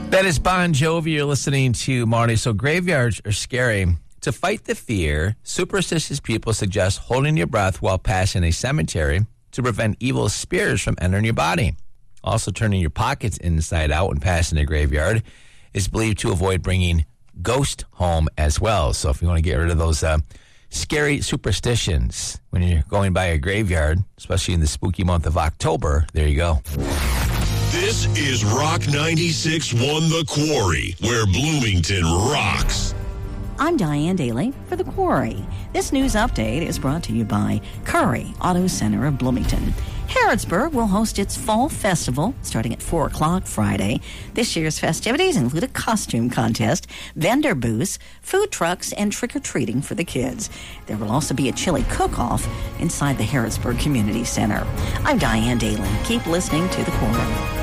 That is Bon Jovi. You're listening to Marty. So graveyards are scary. To fight the fear, superstitious people suggest holding your breath while passing a cemetery to prevent evil spirits from entering your body. Also, turning your pockets inside out when passing a graveyard is believed to avoid bringing ghosts home as well. So if you want to get rid of those scary superstitions when you're going by a graveyard, especially in the spooky month of October, there you go. This is Rock 96.1 The Quarry, where Bloomington rocks. I'm Diane Daly for The Quarry. This news update is brought to you by Curry Auto Center of Bloomington. Harrodsburg will host its Fall Festival starting at 4 o'clock Friday. This year's festivities include a costume contest, vendor booths, food trucks, and trick-or-treating for the kids. There will also be a chili cook-off inside the Harrodsburg Community Center. I'm Diane Daly. Keep listening to The Quarry.